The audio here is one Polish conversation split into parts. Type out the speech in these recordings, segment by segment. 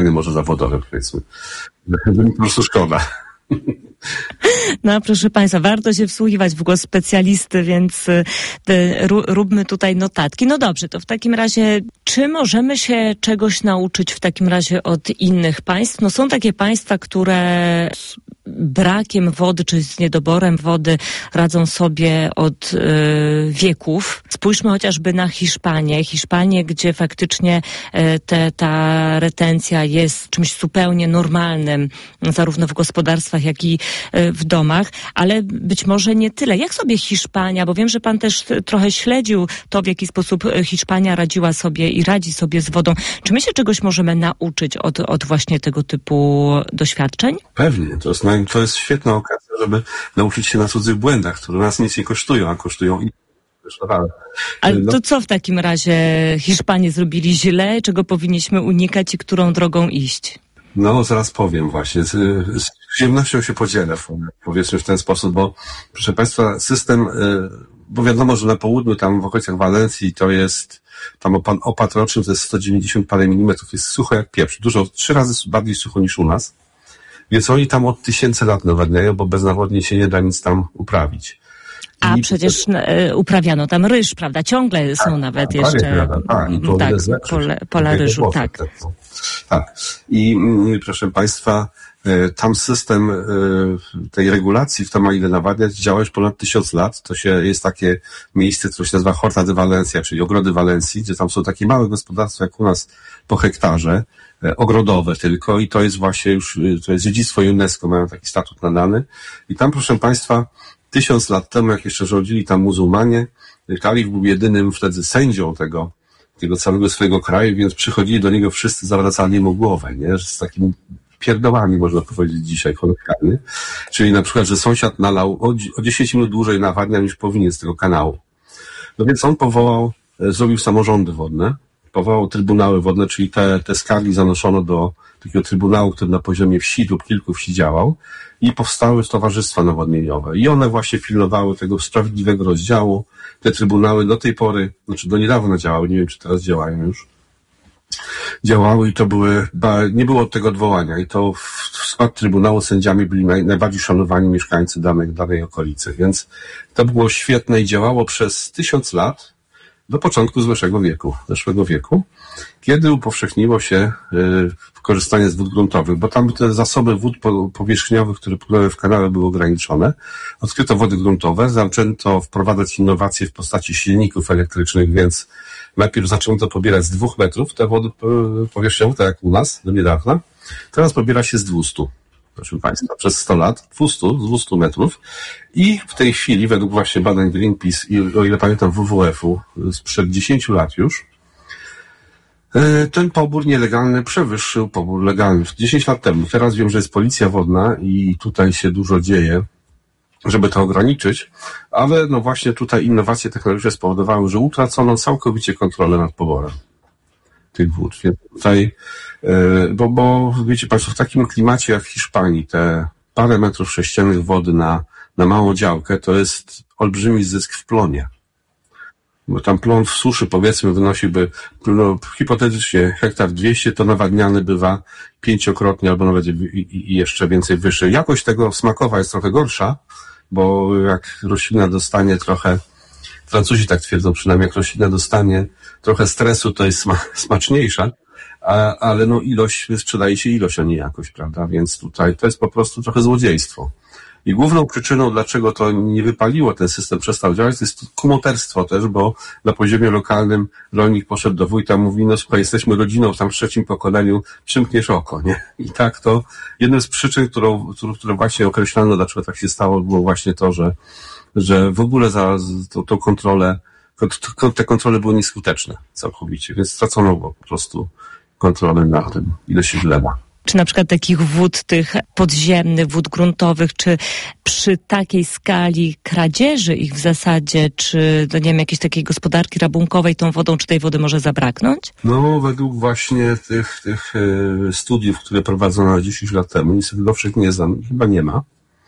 może zawodowe, powiedzmy. Że mi po prostu szkoda. No, proszę Państwa, warto się wsłuchiwać w głos specjalisty, więc róbmy tutaj notatki. No dobrze, to w takim razie, czy możemy się czegoś nauczyć w takim razie od innych państw? No są takie państwa, które z brakiem wody, czy z niedoborem wody radzą sobie od wieków. Spójrzmy chociażby na Hiszpanię. Hiszpanię, gdzie faktycznie ta retencja jest czymś zupełnie normalnym, zarówno w gospodarstwach, jak i w domach, ale być może nie tyle. Jak sobie Hiszpania, bo wiem, że pan też trochę śledził to, w jaki sposób Hiszpania radziła sobie i radzi sobie z wodą. Czy my się czegoś możemy nauczyć od właśnie tego typu doświadczeń? Pewnie. To jest świetna okazja, żeby nauczyć się na cudzych błędach, które nas nic nie kosztują, a kosztują i ale to co w takim razie Hiszpanie zrobili źle, czego powinniśmy unikać i którą drogą iść? No, zaraz powiem właśnie. Z przyjemnością się podzielę, powiedzmy w ten sposób, bo proszę Państwa, system, bo wiadomo, że na południu, tam w okolicach Walencji to jest, tam opad roczny to jest 190 parę milimetrów, jest sucho jak pieprz, 3 razy bardziej sucho niż u nas, więc oni tam od 1000 lat nawadniają, bo bez nawodnień się nie da nic tam uprawić. A przecież uprawiano tam ryż, prawda? Ciągle są nawet jeszcze pola ryżu, tak. Tak. I proszę Państwa, tam system tej regulacji, kto ma ile nawadniać, działa już ponad 1000 lat. Jest takie miejsce, które się nazywa Horta de Valencia, czyli ogrody Walencji, gdzie tam są takie małe gospodarstwa jak u nas po hektarze, ogrodowe tylko i to jest właśnie to jest dziedzictwo UNESCO, mają taki statut nadany. I tam, proszę Państwa, 1000 lat temu, jak jeszcze rządzili tam muzułmanie, kalif był jedynym wtedy sędzią tego całego swojego kraju, więc przychodzili do niego wszyscy, zawracali mu głowę, nie? Z takimi pierdołami, można powiedzieć dzisiaj, kolokwialnie. Czyli na przykład, że sąsiad nalał o 10 minut dłużej nawadnia niż powinien z tego kanału. No więc on zrobił samorządy wodne, powołał trybunały wodne, czyli te skargi zanoszono do takiego trybunału, który na poziomie wsi lub kilku wsi działał i powstały towarzystwa nawodnieniowe. I one właśnie pilnowały tego sprawiedliwego rozdziału. Te trybunały do tej pory, znaczy do niedawna działały, nie wiem czy teraz działają już, działały i nie było tego odwołania i to w skład trybunału sędziami byli najbardziej szanowani mieszkańcy danej okolicy, więc to było świetne i działało przez 1000 lat do początku zeszłego wieku, kiedy upowszechniło się korzystanie z wód gruntowych, bo tam te zasoby wód powierzchniowych, które płynęły w kanale, były ograniczone. Odkryto wody gruntowe, zaczęto wprowadzać innowacje w postaci silników elektrycznych, więc najpierw zaczęto pobierać z 2 metrów te wody powierzchniowe, tak jak u nas do niedawna. Teraz pobiera się z 200. Proszę Państwa, przez 100 lat, z 200 metrów i w tej chwili, według właśnie badań Greenpeace i o ile pamiętam WWF-u, sprzed 10 lat już, ten pobór nielegalny przewyższył pobór legalny 10 lat temu. Teraz wiem, że jest policja wodna i tutaj się dużo dzieje, żeby to ograniczyć, ale no właśnie tutaj innowacje technologiczne spowodowały, że utracono całkowicie kontrolę nad poborem tych wód. Więc tutaj, bo wiecie Państwo, w takim klimacie jak w Hiszpanii, te parę metrów sześciennych wody na małą działkę to jest olbrzymi zysk w plonie. Bo tam plon w suszy, powiedzmy, wynosiłby, hipotetycznie hektar 200, to nawadniany bywa 5-krotnie albo nawet i jeszcze więcej wyższy. Jakość tego smakowa jest trochę gorsza, bo jak roślina dostanie trochę, Francuzi tak twierdzą przynajmniej, jak roślina dostanie trochę stresu, to jest smaczniejsza, ale no sprzedaje się ilość, a nie jakość, prawda? Więc tutaj to jest po prostu trochę złodziejstwo. I główną przyczyną, dlaczego to nie wypaliło, ten system przestał działać, to jest kumoterstwo też, bo na poziomie lokalnym rolnik poszedł do wójta, mówi, no słuchaj, jesteśmy rodziną tam w 3. pokoleniu, przymkniesz oko, nie? I tak to, jedną z przyczyn, które właśnie określano, dlaczego tak się stało, było właśnie to, że w ogóle za tą kontrolę, te kontrole były nieskuteczne całkowicie, więc stracono po prostu kontrolę nad tym, ile się wlewa. Czy na przykład takich wód, tych podziemnych, wód gruntowych, czy przy takiej skali kradzieży ich w zasadzie, czy nie wiem, jakiejś takiej gospodarki rabunkowej tą wodą, czy tej wody może zabraknąć? No, według właśnie tych studiów, które prowadzono 10 lat temu, niestety do wszystkich nie znam, chyba nie ma,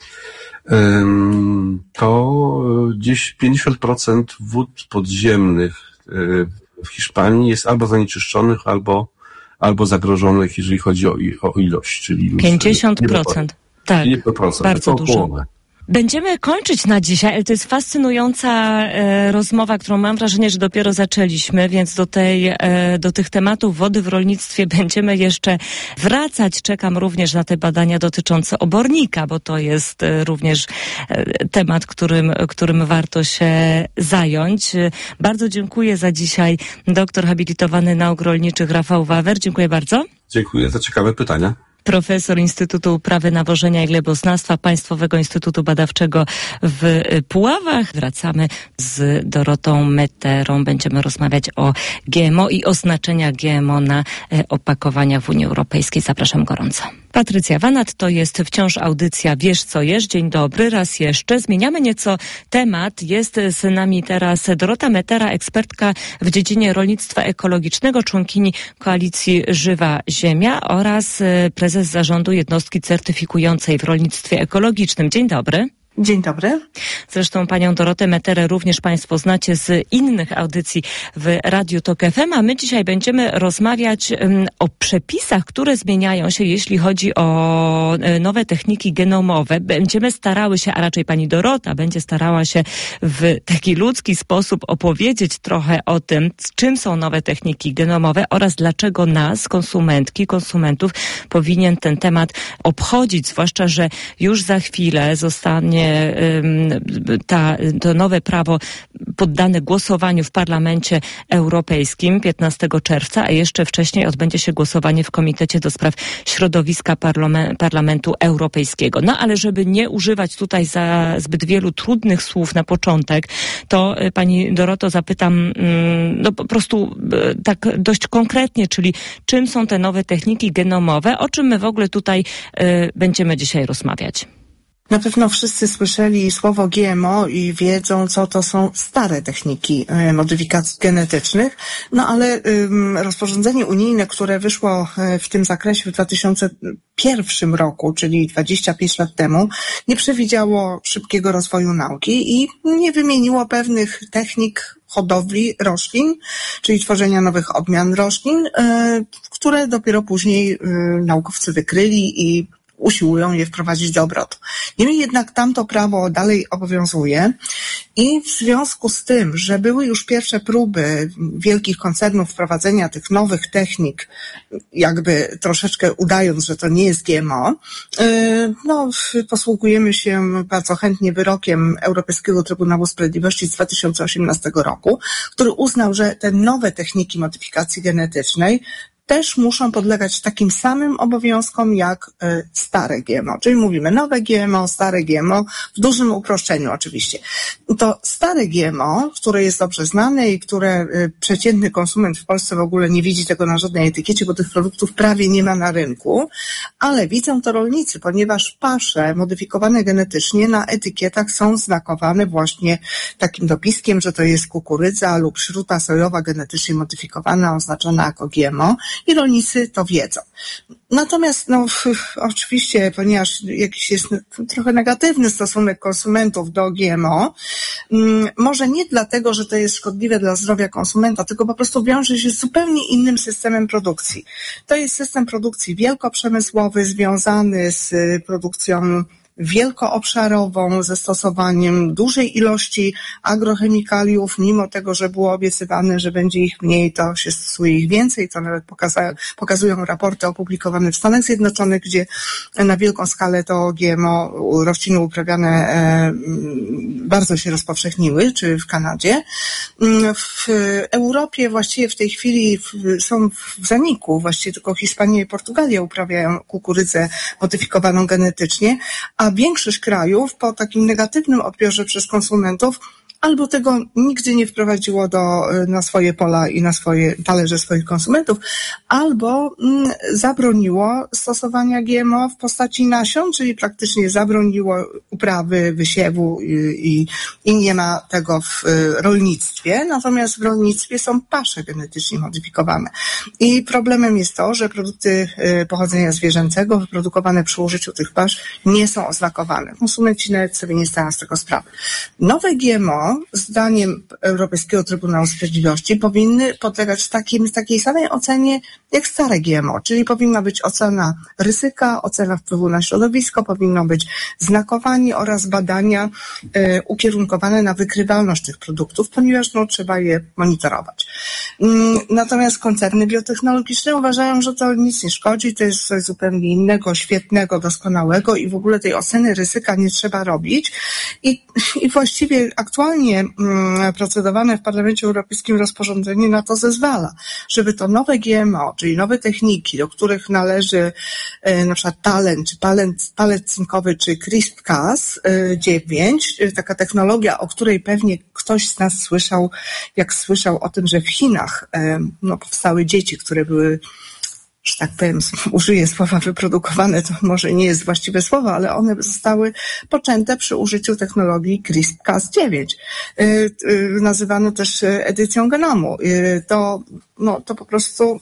to gdzieś 50% wód podziemnych w Hiszpanii jest albo zanieczyszczonych, albo albo zagrożonych, jeżeli chodzi o ilość, czyli już 50%. Tak, 50%, bardzo dużo. połowę. Będziemy kończyć na dzisiaj, ale to jest fascynująca rozmowa, którą mam wrażenie, że dopiero zaczęliśmy, więc do tych tematów wody w rolnictwie będziemy jeszcze wracać. Czekam również na te badania dotyczące obornika, bo to jest również temat, którym warto się zająć. Bardzo dziękuję za dzisiaj. Doktor habilitowany nauk rolniczych Rafał Wawer. Dziękuję bardzo. Dziękuję za ciekawe pytania. Profesor Instytutu Uprawy Nawożenia i Gleboznawstwa Państwowego Instytutu Badawczego w Puławach. Wracamy z Dorotą Metterą. Będziemy rozmawiać o GMO i oznaczeniach GMO na opakowaniach w Unii Europejskiej. Zapraszam gorąco. Patrycja Wanat, to jest wciąż audycja Wiesz co jesz. Dzień dobry, raz jeszcze. Zmieniamy nieco temat. Jest z nami teraz Dorota Mettera, ekspertka w dziedzinie rolnictwa ekologicznego, członkini Koalicji Żywa Ziemia oraz prezes zarządu jednostki certyfikującej w rolnictwie ekologicznym. Dzień dobry. Dzień dobry. Zresztą panią Dorotę Metterę również państwo znacie z innych audycji w Radiu Tok FM, a my dzisiaj będziemy rozmawiać o przepisach, które zmieniają się, jeśli chodzi o nowe techniki genomowe. Będziemy starały się, a raczej pani Dorota będzie starała się w taki ludzki sposób opowiedzieć trochę o tym, czym są nowe techniki genomowe oraz dlaczego nas, konsumentów, powinien ten temat obchodzić, zwłaszcza, że już za chwilę zostanie to nowe prawo poddane głosowaniu w Parlamencie Europejskim 15 czerwca, a jeszcze wcześniej odbędzie się głosowanie w Komitecie do Spraw Środowiska Parlamentu Europejskiego. No ale żeby nie używać tutaj za zbyt wielu trudnych słów na początek, to pani Doroto zapytam po prostu tak dość konkretnie, czyli czym są te nowe techniki genomowe, o czym my w ogóle tutaj będziemy dzisiaj rozmawiać. Na pewno wszyscy słyszeli słowo GMO i wiedzą, co to są stare techniki modyfikacji genetycznych, no ale rozporządzenie unijne, które wyszło w tym zakresie w 2001 roku, czyli 25 lat temu, nie przewidziało szybkiego rozwoju nauki i nie wymieniło pewnych technik hodowli roślin, czyli tworzenia nowych odmian roślin, które dopiero później naukowcy wykryli i usiłują je wprowadzić do obrotu. Niemniej jednak tamto prawo dalej obowiązuje i w związku z tym, że były już pierwsze próby wielkich koncernów wprowadzenia tych nowych technik, jakby troszeczkę udając, że to nie jest GMO, posługujemy się bardzo chętnie wyrokiem Europejskiego Trybunału Sprawiedliwości z 2018 roku, który uznał, że te nowe techniki modyfikacji genetycznej też muszą podlegać takim samym obowiązkom jak stare GMO. Czyli mówimy nowe GMO, stare GMO, w dużym uproszczeniu oczywiście. To stare GMO, które jest dobrze znane i które przeciętny konsument w Polsce w ogóle nie widzi tego na żadnej etykiecie, bo tych produktów prawie nie ma na rynku, ale widzą to rolnicy, ponieważ pasze modyfikowane genetycznie na etykietach są znakowane właśnie takim dopiskiem, że to jest kukurydza lub śruta sojowa genetycznie modyfikowana, oznaczona jako GMO. I rolnicy to wiedzą. Natomiast, oczywiście, ponieważ jakiś jest trochę negatywny stosunek konsumentów do GMO, może nie dlatego, że to jest szkodliwe dla zdrowia konsumenta, tylko po prostu wiąże się z zupełnie innym systemem produkcji. To jest system produkcji wielkoprzemysłowy, związany z produkcją wielkoobszarową, ze stosowaniem dużej ilości agrochemikaliów, mimo tego, że było obiecywane, że będzie ich mniej, to się stosuje ich więcej, to nawet pokazują raporty opublikowane w Stanach Zjednoczonych, gdzie na wielką skalę to GMO rośliny uprawiane bardzo się rozpowszechniły, czy w Kanadzie. W Europie właściwie w tej chwili są w zaniku, właściwie tylko Hiszpania i Portugalia uprawiają kukurydzę modyfikowaną genetycznie, a większość krajów po takim negatywnym odbiorze przez konsumentów albo tego nigdy nie wprowadziło na swoje pola i na swoje talerze swoich konsumentów, albo zabroniło stosowania GMO w postaci nasion, czyli praktycznie zabroniło uprawy, wysiewu i nie ma tego w rolnictwie. Natomiast w rolnictwie są pasze genetycznie modyfikowane. I problemem jest to, że produkty pochodzenia zwierzęcego wyprodukowane przy użyciu tych pasz nie są oznakowane. Konsumenci nawet sobie nie zdają z tego sprawy. Nowe GMO GMO, zdaniem Europejskiego Trybunału Sprawiedliwości, powinny podlegać takiej samej ocenie jak stare GMO, czyli powinna być ocena ryzyka, ocena wpływu na środowisko, powinno być znakowanie oraz badania ukierunkowane na wykrywalność tych produktów, ponieważ trzeba je monitorować. Natomiast koncerny biotechnologiczne uważają, że to nic nie szkodzi, to jest coś zupełnie innego, świetnego, doskonałego i w ogóle tej oceny ryzyka nie trzeba robić. I właściwie aktualnie procedowane w Parlamencie Europejskim rozporządzenie na to zezwala, żeby to nowe GMO, czyli nowe techniki, do których należy na przykład talent, czy palet cynkowy, czy CRISPR-Cas9, taka technologia, o której pewnie ktoś z nas słyszał, jak słyszał o tym, że w Chinach powstały dzieci, które były, że tak powiem, użyję słowa wyprodukowane, to może nie jest właściwe słowo, ale one zostały poczęte przy użyciu technologii CRISPR-Cas9, nazywane też edycją genomu. To po prostu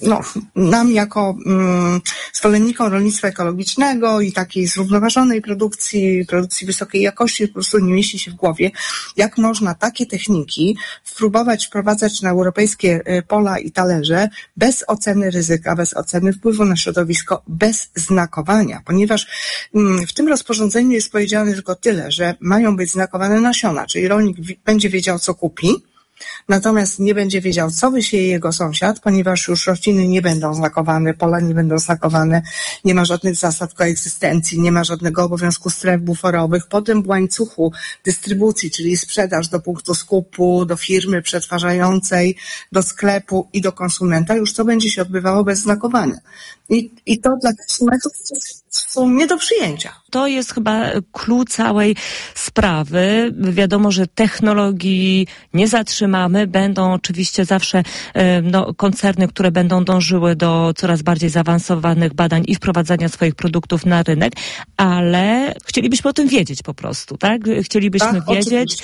nam jako zwolennikom rolnictwa ekologicznego i takiej zrównoważonej produkcji wysokiej jakości po prostu nie mieści się w głowie, jak można takie techniki spróbować wprowadzać na europejskie pola i talerze bez oceny ryzyka, bez oceny wpływu na środowisko, bez znakowania, ponieważ w tym rozporządzeniu jest powiedziane tylko tyle, że mają być znakowane nasiona, czyli rolnik będzie wiedział, co kupi, natomiast nie będzie wiedział, co wysieje jego sąsiad, ponieważ już rośliny nie będą znakowane, pola nie będą znakowane, nie ma żadnych zasad koegzystencji, nie ma żadnego obowiązku stref buforowych. Potem w łańcuchu dystrybucji, czyli sprzedaż do punktu skupu, do firmy przetwarzającej, do sklepu i do konsumenta, już to będzie się odbywało bez znakowania. I to dla konsumentów są nie do przyjęcia. To jest chyba klucz całej sprawy. Wiadomo, że technologii nie zatrzymamy. Będą oczywiście zawsze koncerny, które będą dążyły do coraz bardziej zaawansowanych badań i wprowadzania swoich produktów na rynek, ale chcielibyśmy o tym wiedzieć po prostu, tak? Chcielibyśmy wiedzieć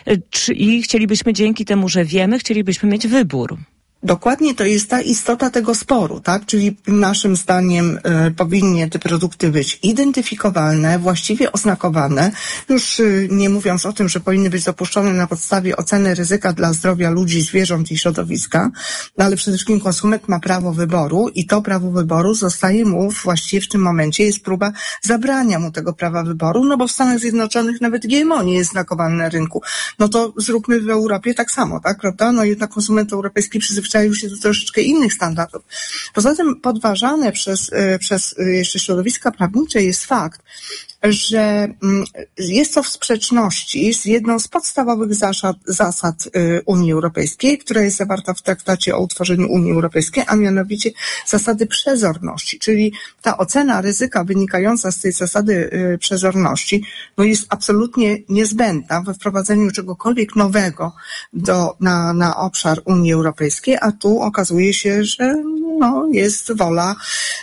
i chcielibyśmy dzięki temu, że wiemy, chcielibyśmy mieć wybór. Dokładnie to jest ta istota tego sporu, tak? Czyli naszym zdaniem powinny te produkty być identyfikowalne, właściwie oznakowane, już nie mówiąc o tym, że powinny być dopuszczone na podstawie oceny ryzyka dla zdrowia ludzi, zwierząt i środowiska, ale przede wszystkim konsument ma prawo wyboru i to prawo wyboru zostaje mu właściwie w tym momencie, jest próba zabrania mu tego prawa wyboru, bo w Stanach Zjednoczonych nawet GMO nie jest znakowane na rynku. To zróbmy w Europie tak samo, tak, prawda? Jednak konsument europejski przyzwyczaił się do troszeczkę innych standardów. Poza tym podważane przez jeszcze środowiska prawnicze jest fakt, że jest to w sprzeczności z jedną z podstawowych zasad Unii Europejskiej, która jest zawarta w traktacie o utworzeniu Unii Europejskiej, a mianowicie zasady przezorności, czyli ta ocena ryzyka wynikająca z tej zasady przezorności jest absolutnie niezbędna we wprowadzeniu czegokolwiek nowego na obszar Unii Europejskiej, a tu okazuje się, że jest wola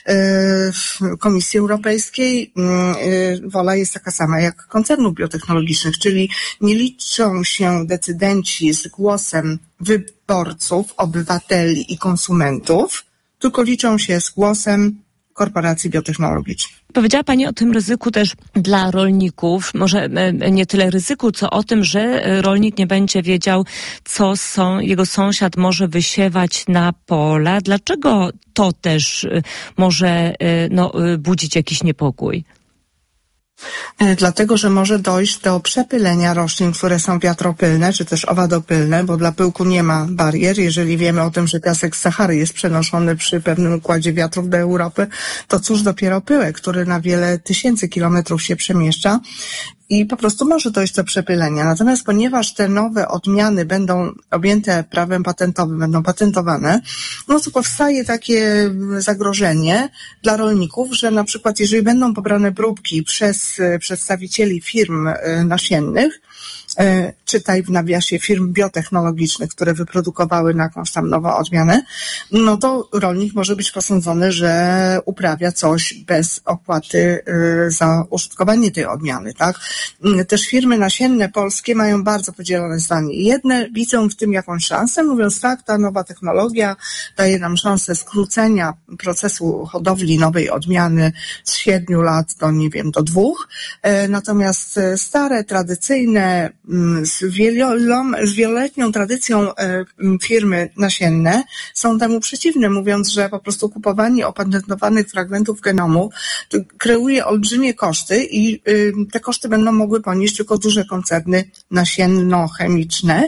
Komisji Europejskiej, wola jest taka sama jak koncernów biotechnologicznych, czyli nie liczą się decydenci z głosem wyborców, obywateli i konsumentów, tylko liczą się z głosem korporacji biotechnologicznych. Powiedziała Pani o tym ryzyku też dla rolników. Może nie tyle ryzyku, co o tym, że rolnik nie będzie wiedział, co jego sąsiad może wysiewać na pola. Dlaczego to też może budzić jakiś niepokój? Dlatego, że może dojść do przepylenia roślin, które są wiatropylne, czy też owadopylne, bo dla pyłku nie ma barier. Jeżeli wiemy o tym, że piasek z Sahary jest przenoszony przy pewnym układzie wiatrów do Europy, to cóż dopiero pyłek, który na wiele tysięcy kilometrów się przemieszcza i po prostu może dojść do przepylenia. Natomiast ponieważ te nowe odmiany będą objęte prawem patentowym, będą patentowane, to powstaje takie zagrożenie dla rolników, że na przykład jeżeli będą pobrane próbki przez przedstawicieli firm nasiennych, czytaj w nawiasie firm biotechnologicznych, które wyprodukowały na jakąś tam nową odmianę, to rolnik może być posądzony, że uprawia coś bez opłaty za użytkowanie tej odmiany, tak? Też firmy nasienne polskie mają bardzo podzielone zdanie. Jedne widzą w tym jakąś szansę, mówiąc tak, ta nowa technologia daje nam szansę skrócenia procesu hodowli nowej odmiany z 7 lat do 2. Natomiast stare, tradycyjne z wieloletnią tradycją firmy nasienne są temu przeciwne, mówiąc, że po prostu kupowanie opatentowanych fragmentów genomu kreuje olbrzymie koszty i te koszty będą mogły ponieść tylko duże koncerny nasienno-chemiczne,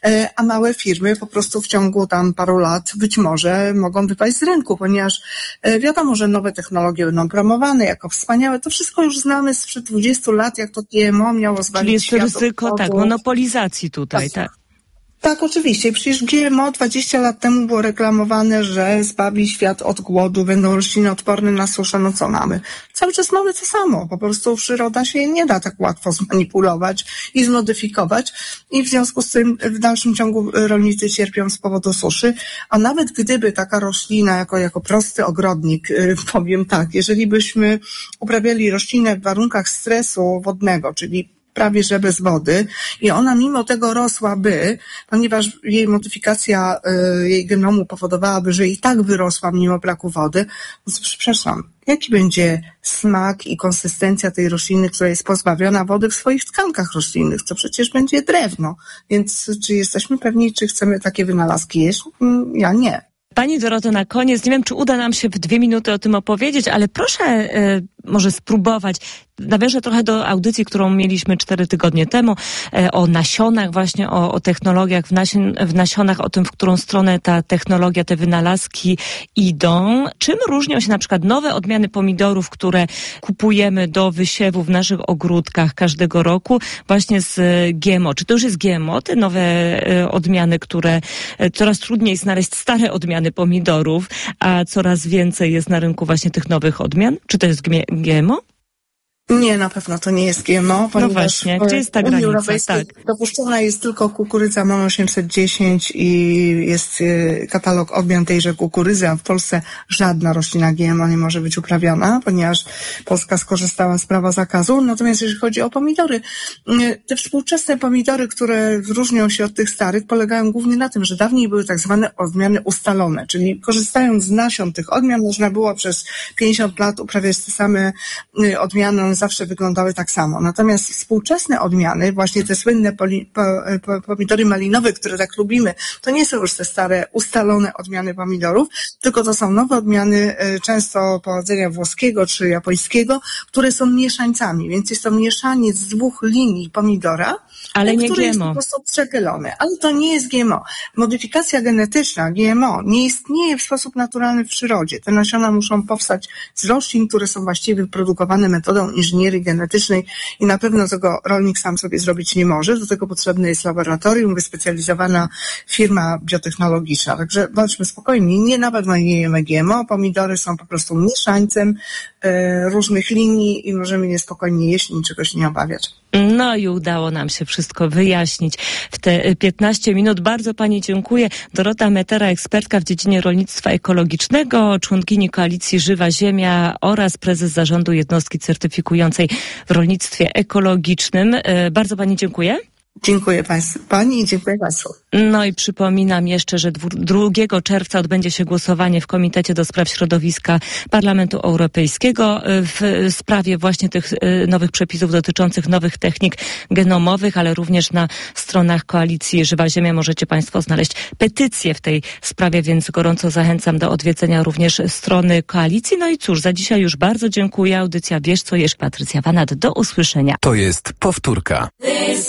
a małe firmy po prostu w ciągu tam paru lat być może mogą wypaść z rynku, ponieważ wiadomo, że nowe technologie będą promowane jako wspaniałe. To wszystko już znamy sprzed 20 lat, jak to GMO miało zwalić świat. Czyli jest ryzyko, tak, monopolizacji tutaj, tak. Tak, oczywiście. Przecież GMO 20 lat temu było reklamowane, że zbawi świat od głodu, będą rośliny odporne na suszę. No co mamy? Cały czas mamy to samo. Po prostu przyroda się nie da tak łatwo zmanipulować i zmodyfikować i w związku z tym w dalszym ciągu rolnicy cierpią z powodu suszy. A nawet gdyby taka roślina jako prosty ogrodnik, powiem tak, jeżeli byśmy uprawiali roślinę w warunkach stresu wodnego, czyli prawie że bez wody i ona mimo tego rosłaby, ponieważ jej modyfikacja jej genomu powodowałaby, że i tak wyrosła mimo braku wody, no przepraszam, jaki będzie smak i konsystencja tej rośliny, która jest pozbawiona wody w swoich tkankach roślinnych? To przecież będzie drewno. Więc czy jesteśmy pewni, czy chcemy takie wynalazki jeść? Ja nie. Pani Doroto, na koniec, nie wiem, czy uda nam się w 2 minuty o tym opowiedzieć, ale proszę może spróbować. Nawiążę trochę do audycji, którą mieliśmy 4 tygodnie temu, o nasionach, właśnie o technologiach w nasionach, o tym, w którą stronę ta technologia, te wynalazki idą. Czym różnią się na przykład nowe odmiany pomidorów, które kupujemy do wysiewu w naszych ogródkach każdego roku, właśnie z GMO? Czy to już jest GMO, te nowe odmiany, które coraz trudniej znaleźć stare odmiany pomidorów, a coraz więcej jest na rynku właśnie tych nowych odmian? Czy to jest GMO? Nie, na pewno to nie jest GMO, ponieważ no właśnie, gdzie jest ta granica? Tak. Dopuszczona jest tylko kukurydza MON 810 i jest katalog odmian tejże kukurydzy, a w Polsce żadna roślina GMO nie może być uprawiana, ponieważ Polska skorzystała z prawa zakazu. Natomiast jeżeli chodzi o pomidory, te współczesne pomidory, które różnią się od tych starych, polegają głównie na tym, że dawniej były tak zwane odmiany ustalone, czyli korzystając z nasion tych odmian można było przez 50 lat uprawiać te same odmiany, one zawsze wyglądały tak samo. Natomiast współczesne odmiany, właśnie te słynne pomidory malinowe, które tak lubimy, to nie są już te stare, ustalone odmiany pomidorów, tylko to są nowe odmiany, często pochodzenia włoskiego czy japońskiego, które są mieszańcami, więc jest to mieszaniec z 2 linii pomidora, ale nie który GMO. jest po prostu przechylony. Ale to nie jest GMO. Modyfikacja genetyczna, GMO, nie istnieje w sposób naturalny w przyrodzie. Te nasiona muszą powstać z roślin, które są właściwie wyprodukowane metodą inżynierii genetycznej i na pewno tego rolnik sam sobie zrobić nie może. Do tego potrzebne jest laboratorium, wyspecjalizowana firma biotechnologiczna. Także bądźmy spokojni, nie na pewno nie jemy GMO. Pomidory są po prostu mieszańcem różnych linii i możemy je spokojnie jeść i niczego się nie obawiać. No i udało nam się wszystko wyjaśnić w te 15 minut. Bardzo Pani dziękuję. Dorota Metera, ekspertka w dziedzinie rolnictwa ekologicznego, członkini Koalicji Żywa Ziemia oraz prezes zarządu jednostki certyfikującej w rolnictwie ekologicznym. Bardzo Pani dziękuję. Dziękuję Pani i dziękuję Państwu. No i przypominam jeszcze, że 2 czerwca odbędzie się głosowanie w Komitecie do Spraw Środowiska Parlamentu Europejskiego w sprawie właśnie tych nowych przepisów dotyczących nowych technik genomowych, ale również na stronach Koalicji Żywa Ziemia możecie Państwo znaleźć petycję w tej sprawie, więc gorąco zachęcam do odwiedzenia również strony Koalicji. No i cóż, za dzisiaj już bardzo dziękuję. Audycja Wiesz co jesz, Patrycja Wanat. Do usłyszenia. To jest powtórka.